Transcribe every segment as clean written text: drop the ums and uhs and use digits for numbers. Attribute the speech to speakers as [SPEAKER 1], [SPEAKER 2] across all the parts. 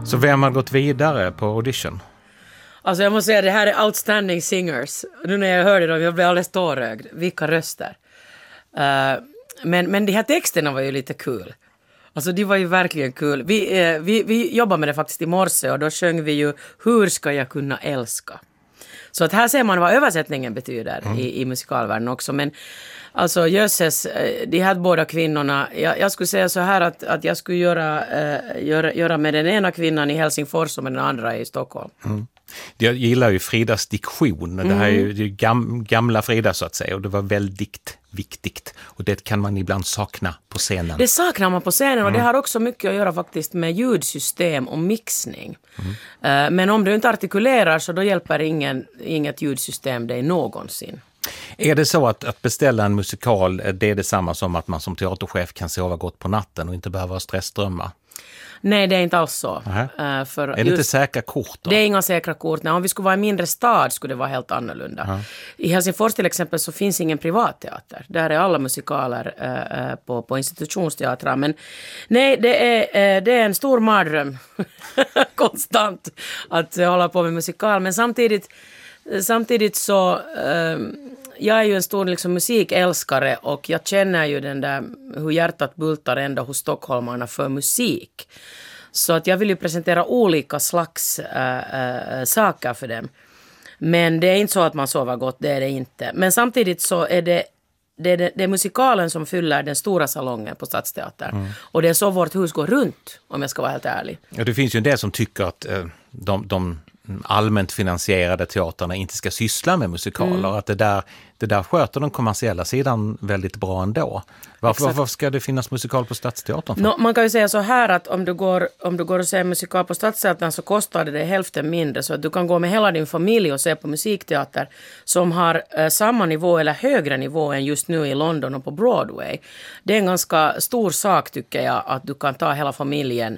[SPEAKER 1] Så vem har gått vidare på audition?
[SPEAKER 2] Alltså jag måste säga, det här är outstanding singers. Nu när jag hörde dem, jag blev alldeles tårögd. Vilka röster. Men de här texterna var ju lite kul. Alltså de var ju verkligen kul. Vi jobbade med det faktiskt i morse och då sjöng vi ju Hur ska jag kunna älska? Så att här ser man vad översättningen betyder i musikalvärlden också. Men alltså jösses, de här båda kvinnorna, jag skulle säga så här att jag skulle göra med den ena kvinnan i Helsingfors och med den andra i Stockholm.
[SPEAKER 1] Jag gillar ju Fridas diktion. Det här är ju gamla Frida så att säga, och det var väldigt viktigt. Och det kan man ibland sakna på scenen.
[SPEAKER 2] Det saknar man på scenen och det har också mycket att göra faktiskt med ljudsystem och mixning. Men om du inte artikulerar så då hjälper inget ljudsystem dig någonsin.
[SPEAKER 1] Är det så att beställa en musikal, det är detsamma som att man som teaterchef kan sova gott på natten och inte behöva ha stressdrömmar?
[SPEAKER 2] Nej, det är inte alls så.
[SPEAKER 1] Är det inte säkra kort då?
[SPEAKER 2] Det är inga säkra kort. Nej, om vi skulle vara i en mindre stad skulle det vara helt annorlunda. I Helsingfors till exempel så finns ingen privatteater. Där är alla musikaler på institutionsteatrar. Men nej, det är en stor mardröm konstant att hålla på med musikal. Men samtidigt så... jag är ju en stor liksom, musikälskare och jag känner ju den där hur hjärtat bultar ända hos stockholmarna för musik. Så att jag vill ju presentera olika slags saker för dem. Men det är inte så att man sover gott, det är det inte. Men samtidigt så är det är musikalen som fyller den stora salongen på Stadsteatern. Och det är så vårt hus går runt, om jag ska vara helt ärlig.
[SPEAKER 1] Ja, det finns ju en del som tycker att de allmänt finansierade teaterna inte ska syssla med musikaler. Att det där sköter den kommersiella sidan väldigt bra ändå. Varför ska det finnas musikal på Stadsteatern?
[SPEAKER 2] Man kan ju säga så här att om du går och ser musikal på Stadsteatern så kostar det hälften mindre. Så att du kan gå med hela din familj och se på musikteater som har samma nivå eller högre nivå än just nu i London och på Broadway. Det är en ganska stor sak tycker jag att du kan ta hela familjen.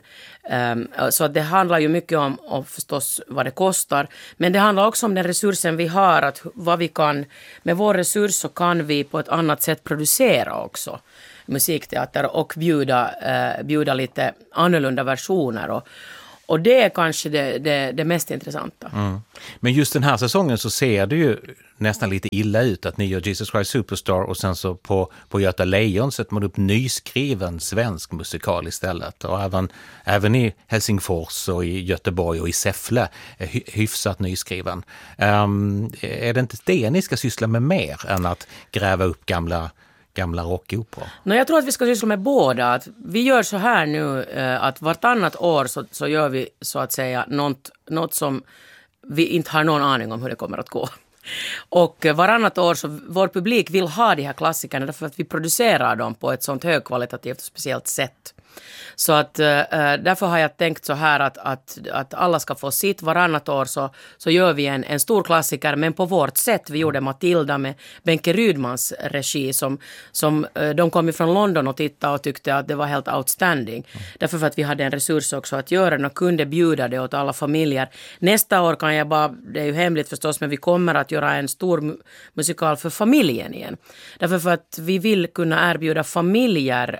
[SPEAKER 2] Så att det handlar ju mycket om förstås vad det kostar. Men det handlar också om den resursen vi har. Att vad vi kan, med vår resurs så kan vi på ett annat sätt producera också musikteater och bjuda lite annorlunda versioner. Och det är kanske det mest intressanta.
[SPEAKER 1] Men just den här säsongen så ser det ju nästan lite illa ut att ni gör Jesus Christ Superstar och sen så på Göta Lejon sätter man upp nyskriven svensk musikal istället. Och även i Helsingfors och i Göteborg och i Säffle hyfsat nyskriven. Är det inte det ni ska syssla med mer än att gräva upp gamla rockopera?
[SPEAKER 2] Jag tror att vi ska syssla med båda. Att vi gör så här nu att vartannat år så gör vi så att säga något som vi inte har någon aning om hur det kommer att gå. Och varannat år så vår publik vill ha de här klassikerna därför att vi producerar dem på ett sånt högkvalitativt och speciellt sätt. Så att därför har jag tänkt så här att alla ska få sitt. Varannat år så gör vi en stor klassiker men på vårt sätt. Vi gjorde Matilda med Benke Rydmans regi som de kom ju från London och tittade och tyckte att det var helt outstanding. Därför för att vi hade en resurs också att göra den och kunde bjuda det åt alla familjer. Nästa år kan jag bara, det är ju hemligt förstås, men vi kommer att göra en stor musikal för familjen igen. Därför för att vi vill kunna erbjuda familjer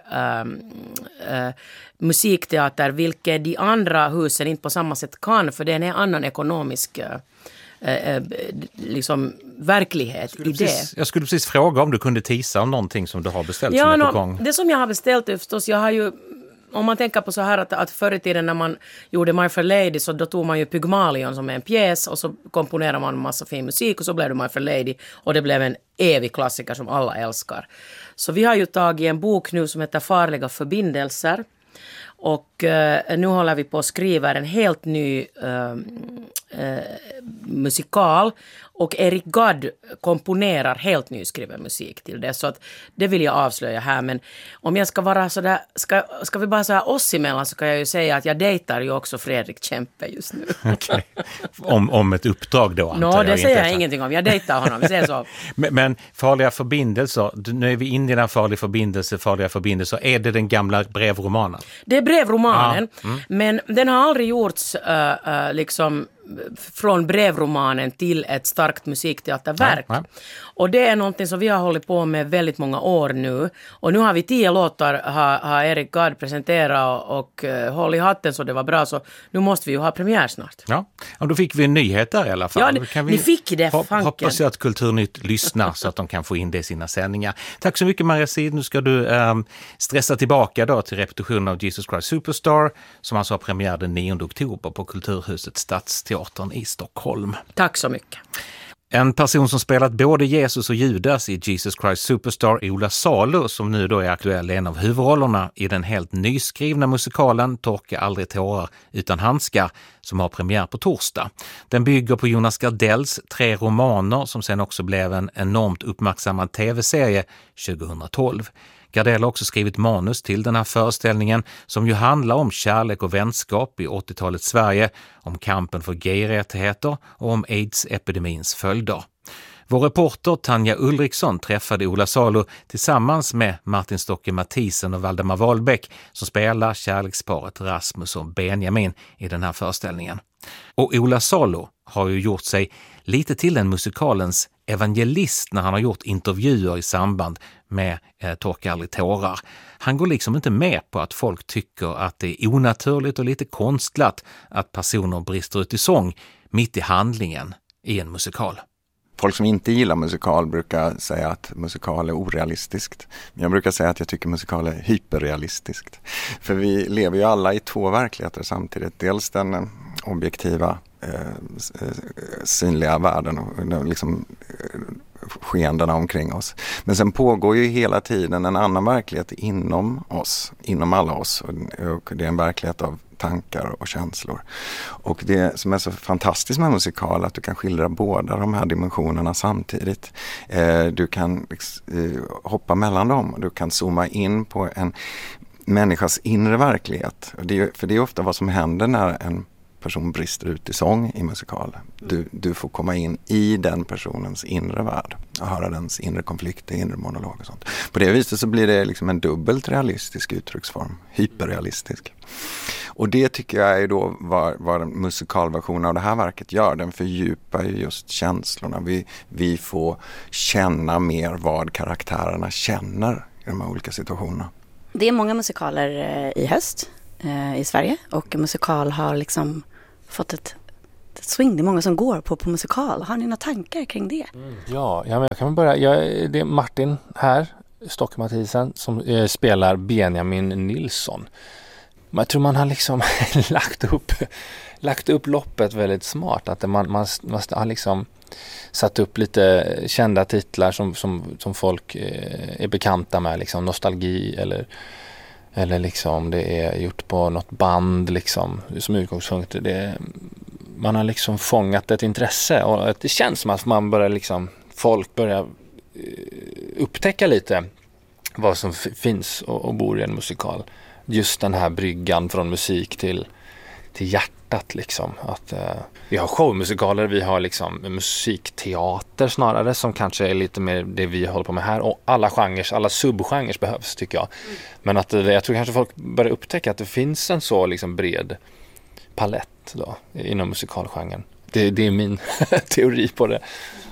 [SPEAKER 2] musikteater, vilket de andra husen inte på samma sätt kan, för det är en annan ekonomisk liksom verklighet i det.
[SPEAKER 1] Jag skulle precis fråga om du kunde tisa om någonting som du har beställt som är på gång.
[SPEAKER 2] Det som jag har beställt är förstås, jag har ju, om man tänker på så här att förr i tiden när man gjorde My Fair Lady så då tog man ju Pygmalion som är en pjäs och så komponerar man en massa fin musik och så blev det My Fair Lady och det blev en evig klassiker som alla älskar. Så vi har ju tagit en bok nu som heter Farliga förbindelser. Och nu håller vi på att skriva en helt ny musikal. Och Erik Gadd komponerar helt nyskriven musik till det. Så att det vill jag avslöja här. Men om jag ska vara sådär, ska vi bara säga oss emellan så kan jag ju säga att jag dejtar ju också Fredrik Kempe just nu.
[SPEAKER 1] Okej. Om ett uppdrag då antar jag.
[SPEAKER 2] Det säger jag ingenting om. Jag dejtar honom, vi säger så.
[SPEAKER 1] Men farliga förbindelser, nu är vi inne i den farliga förbindelser. Är det den gamla brevromanen?
[SPEAKER 2] Det är brevromanen, men den har aldrig gjorts liksom från brevromanen till ett starkt musikteaterverk.
[SPEAKER 1] Ja.
[SPEAKER 2] Och det är någonting som vi har hållit på med väldigt många år nu. Och nu har vi 10 låtar har Erik Gadd presenterat och håll i hatten så det var bra. Så nu måste vi ju ha premiär snart.
[SPEAKER 1] Ja, och då fick vi en nyhet där i alla fall.
[SPEAKER 2] Ja,
[SPEAKER 1] kan
[SPEAKER 2] ni fick det, fanken.
[SPEAKER 1] Hoppas jag att Kulturnytt lyssnar så att de kan få in det i sina sändningar. Tack så mycket, Maria Sid. Nu ska du stressa tillbaka då till repetitionen av Jesus Christ Superstar som alltså har premiär den 9 oktober på Kulturhuset Stadsteatern i Stockholm.
[SPEAKER 2] Tack så mycket.
[SPEAKER 1] En person som spelat både Jesus och Judas i Jesus Christ Superstar, Ola Salo, som nu då är aktuell i en av huvudrollerna i den helt nyskrivna musikalen Torka aldrig tårar utan handskar, som har premiär på torsdag. Den bygger på Jonas Gardells 3 romaner som sen också blev en enormt uppmärksammad tv-serie 2012. Gardell har också skrivit manus till den här föreställningen som ju handlar om kärlek och vänskap i 80-talets Sverige, om kampen för gay-rättigheter och om AIDS-epidemins följder. Vår reporter Tanja Ulriksson träffade Ola Salo tillsammans med Martin Stocke Mathisen och Valdemar Wahlbeck som spelar kärleksparet Rasmus och Benjamin i den här föreställningen. Och Ola Salo har ju gjort sig lite till en musikalens evangelist när han har gjort intervjuer i samband med Torka aldrig tårar. Han går liksom inte med på att folk tycker att det är onaturligt och lite konstlat att personer brister ut i sång mitt i handlingen i en musikal.
[SPEAKER 3] Folk som inte gillar musikal brukar säga att musikal är orealistiskt. Men jag brukar säga att jag tycker musikal är hyperrealistiskt. För vi lever ju alla i 2 verkligheter samtidigt. Dels den objektiva synliga världen och liksom skeendena omkring oss. Men sen pågår ju hela tiden en annan verklighet inom oss, inom alla oss. Och det är en verklighet av tankar och känslor. Och det som är så fantastiskt med musikal är att du kan skildra båda de här dimensionerna samtidigt. Du kan hoppa mellan dem. Du kan zooma in på en människas inre verklighet. För det är ofta vad som händer när en person brister ut i sång i musikal. Du får komma in i den personens inre värld och höra dens inre konflikter, inre monolog och sånt. På det viset så blir det liksom en dubbelt realistisk uttrycksform, hyperrealistisk. Och det tycker jag är då vad musikalversionen av det här verket gör. Den fördjupar ju just känslorna. Vi får känna mer vad karaktärerna känner i de här olika situationerna.
[SPEAKER 4] Det är många musikaler i höst i Sverige och musikal har liksom fått ett swing. Det är många som går på musikal. Har ni några tankar kring det?
[SPEAKER 5] Ja, men jag kan börja. Det är Martin här, Stocke Mathisen, som spelar Benjamin Nilsson. Jag tror man har liksom lagt upp loppet väldigt smart. Att man har liksom satt upp lite kända titlar som folk är bekanta med. Liksom nostalgi eller liksom det är gjort på något band liksom, som utgångspunkt. Man har liksom fångat ett intresse och det känns som att folk börjar upptäcka lite vad som finns och bor i en musikal. Just den här bryggan från musik till hjärtat liksom. Att vi har showmusikaler, vi har liksom musikteater snarare som kanske är lite mer det vi håller på med här, och alla subgenrer behövs tycker jag. Men att jag tror kanske folk börjar upptäcka att det finns en så liksom bred palett då inom musikalgenren. Det är min teori på det.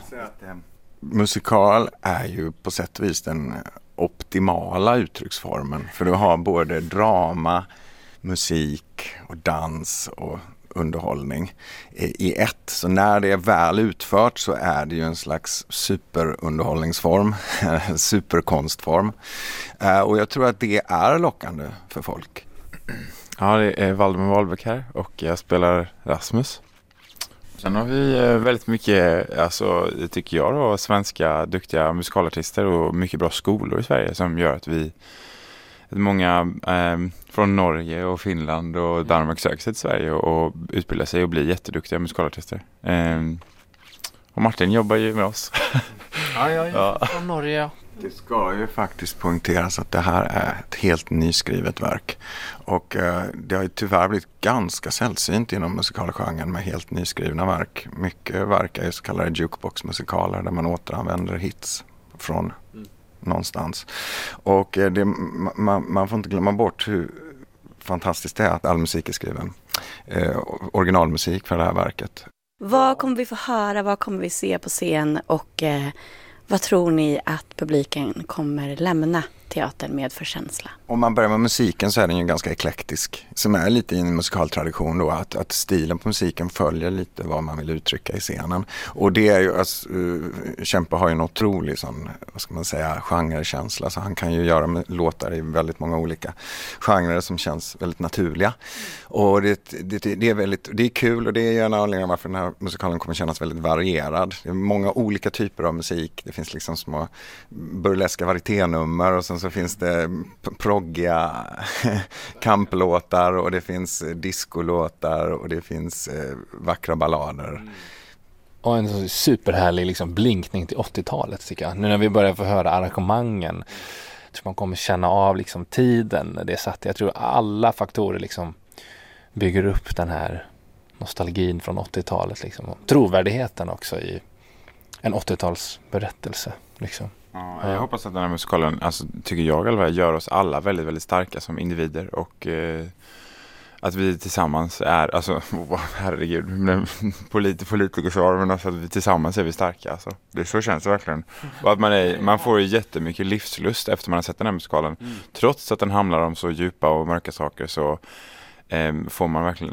[SPEAKER 3] Musikal är ju på sätt och vis den optimala uttrycksformen, för du har både drama, musik och dans och underhållning i ett. Så när det är väl utfört så är det ju en slags superunderhållningsform, superkonstform. Och jag tror att det är lockande för folk.
[SPEAKER 6] Ja, det är Valdemar Wahlbeck här och jag spelar Rasmus. Sen har vi väldigt mycket, alltså det tycker jag då, svenska duktiga musikalartister och mycket bra skolor i Sverige som gör att många från Norge och Finland och Danmark söker sig till Sverige och utbildar sig och blir jätteduktiga musikalartister. Och Martin jobbar ju med oss.
[SPEAKER 5] Ja. Från Norge.
[SPEAKER 3] Det ska ju faktiskt poängteras att det här är ett helt nyskrivet verk. Och det har ju tyvärr blivit ganska sällsynt inom musikalgenren med helt nyskrivna verk. Mycket verk är så kallade jukebox-musikaler där man återanvänder hits från någonstans. Och man får inte glömma bort hur fantastiskt det är att all musik är skriven originalmusik för det här verket.
[SPEAKER 4] Vad kommer vi få höra, vad kommer vi se på scen och vad tror ni att publiken kommer lämna teatern med för känsla?
[SPEAKER 3] Om man börjar med musiken så är den ju ganska eklektisk. Som är lite i en musikaltradition då, att stilen på musiken följer lite vad man vill uttrycka i scenen. Och det är ju, alltså, Kempe har ju en otrolig sån, vad ska man säga, genrekänsla. Så han kan ju göra låtar i väldigt många olika genrer som känns väldigt naturliga. Och det är kul, och det är ju en anledning varför den här musikalen kommer kännas väldigt varierad. Det är många olika typer av musik. Det finns liksom små burleska varieténummer, och sen så finns det proggiga kamplåtar, och det finns discolåtar, och det finns vackra ballader.
[SPEAKER 5] Och en superhärlig liksom blinkning till 80-talet tycker jag. Nu när vi börjar få höra arrangemangen, jag tror man kommer känna av liksom tiden det satt. Jag tror alla faktorer liksom bygger upp den här nostalgin från 80-talet liksom. Och trovärdigheten också i en 80-talsberättelse liksom.
[SPEAKER 6] Ja, jag hoppas att den här musikalen, alltså, tycker jag i alla fall, gör oss alla väldigt, väldigt starka som individer, och att vi tillsammans är, alltså, herregud, politikersvar, men alltså, att vi tillsammans är vi starka, alltså. Det så känns det verkligen. Och att man får ju jättemycket livslust efter man har sett den här musikalen. Trots att den handlar om så djupa och mörka saker, så får man verkligen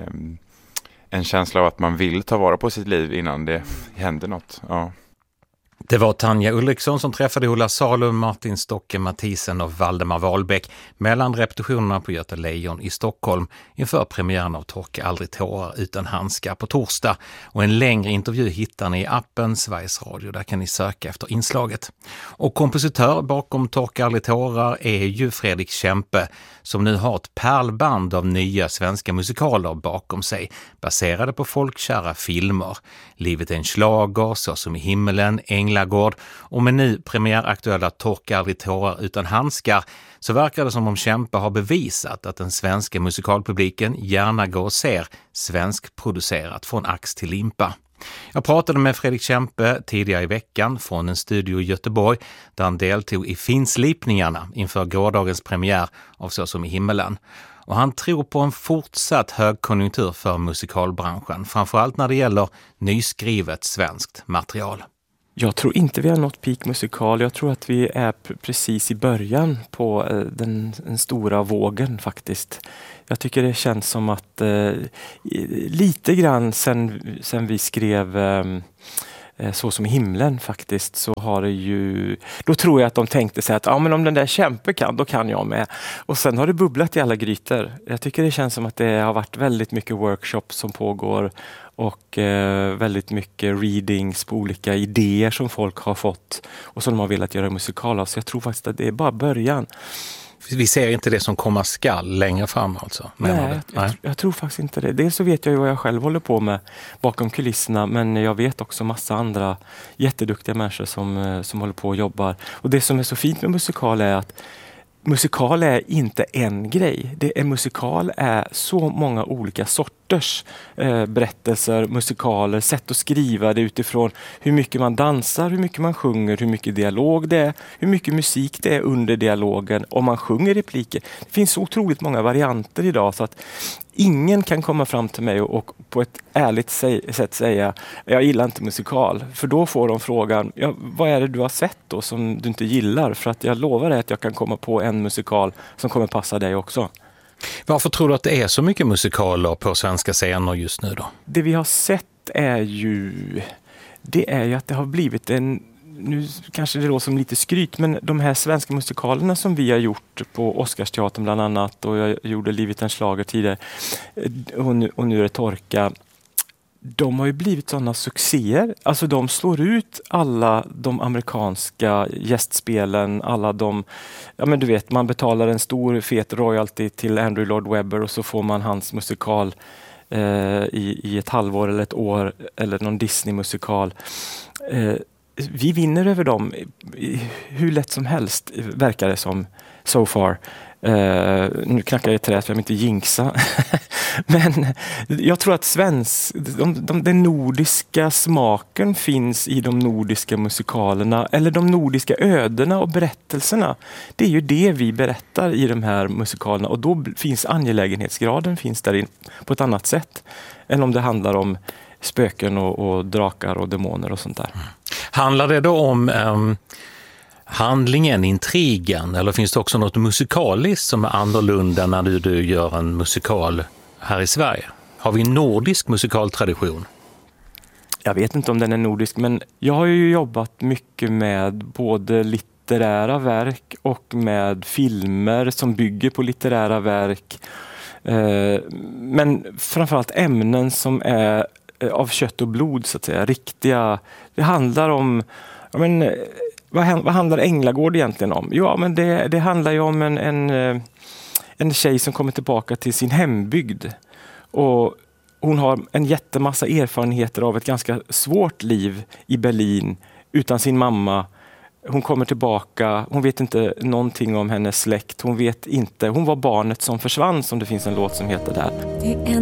[SPEAKER 6] en känsla av att man vill ta vara på sitt liv innan det händer något. Ja.
[SPEAKER 1] Det var Tanja Ulriksson som träffade Ola Salum, Martin Stocke Mathisen och Valdemar Wahlbeck mellan repetitionerna på Göta Lejon i Stockholm inför premiären av Torka aldrig tårar utan handskar på torsdag. Och en längre intervju hittar ni i appen Sveriges Radio, där kan ni söka efter inslaget. Och kompositör bakom Torka aldrig tårar är ju Fredrik Kempe, som nu har ett pärlband av nya svenska musikaler bakom sig, baserade på folkkära filmer. Livet är en schlager, Så som i himmelen, Änglagård, och med nu premiäraktuella Torka aldrig tårar utan handskar så verkar det som om Kempe har bevisat att den svenska musikalpubliken gärna går och ser svenskproducerat från ax till limpa. Jag pratade med Fredrik Kempe tidigare i veckan från en studio i Göteborg där han deltog i finslipningarna inför gårdagens premiär av Så som i himmelen. Och han tror på en fortsatt högkonjunktur för musikalbranschen, framförallt när det gäller nyskrivet svenskt material.
[SPEAKER 7] Jag tror inte vi har nått peak musikal. Jag tror att vi är precis i början på den stora vågen faktiskt. Jag tycker det känns som att lite grann sen vi skrev Så som i himlen faktiskt, så har det ju, då tror jag att de tänkte sig att men om den där Kempe kan, då kan jag med. Och sen har det bubblat i alla grytor. Jag tycker det känns som att det har varit väldigt mycket workshops som pågår och väldigt mycket readings på olika idéer som folk har fått och som de har velat göra musikal av. Så jag tror faktiskt att det är bara början.
[SPEAKER 1] Vi ser inte det som komma skall längre fram alltså?
[SPEAKER 7] Nej, jag tror faktiskt inte det. Dels så vet jag ju vad jag själv håller på med bakom kulisserna, men jag vet också massa andra jätteduktiga människor som håller på och jobbar. Och det som är så fint med musikal är att musikal är inte en grej. Musikal är så många olika sorters berättelser, musikaler, sätt att skriva det utifrån hur mycket man dansar, hur mycket man sjunger, hur mycket dialog det är, hur mycket musik det är under dialogen, om man sjunger repliker. Det finns så otroligt många varianter idag så att ingen kan komma fram till mig och på ett ärligt sätt säga jag gillar inte musikal. För då får de frågan, vad är det du har sett då som du inte gillar? För att jag lovar dig att jag kan komma på en musikal som kommer passa dig också.
[SPEAKER 1] Varför tror du att det är så mycket musikaler på svenska scener just nu då?
[SPEAKER 7] Det vi har sett är ju att det har blivit nu kanske det låter som lite skryt, men de här svenska musikalerna som vi har gjort på Oscarsteatern bland annat, och jag gjorde Livet en schlager tidigare och nu är det Torka, de har ju blivit sådana succéer. Alltså de slår ut alla de amerikanska gästspelen, alla de, men du vet, man betalar en stor fet royalty till Andrew Lloyd Webber och så får man hans musikal i ett halvår eller ett år, eller någon Disney-musikal. Vi vinner över dem hur lätt som helst, verkar det som so far. Nu knackar jag i träet för jag vill inte jinxa. Men jag tror att den nordiska smaken finns i de nordiska musikalerna, eller de nordiska ödena och berättelserna. Det är ju det vi berättar i de här musikalerna, och då finns angelägenhetsgraden finns där på ett annat sätt än om det handlar om spöken och drakar och demoner och sånt där.
[SPEAKER 1] Handlar det då om handlingen, intrigen, eller finns det också något musikaliskt som är annorlunda när du gör en musikal här i Sverige? Har vi en nordisk musikaltradition?
[SPEAKER 7] Jag vet inte om den är nordisk, men jag har ju jobbat mycket med både litterära verk och med filmer som bygger på litterära verk. Men framförallt ämnen som är av kött och blod, så att säga. Riktiga. Det handlar om... Vad handlar Änglagård egentligen om? Ja, men det handlar ju om en tjej som kommer tillbaka till sin hembygd. Och hon har en jättemassa erfarenheter av ett ganska svårt liv i Berlin utan sin mamma. Hon kommer tillbaka, hon vet inte någonting om hennes släkt. Hon var barnet som försvann, som det finns en låt som heter där.